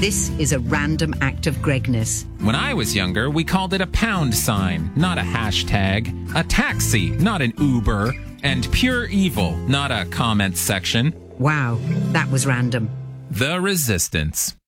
This is a random act of Gregness. When I was younger, we called it a pound sign, not a hashtag. A taxi, not an Uber. And pure evil, not a comment section. Wow, that was random. The Resistance.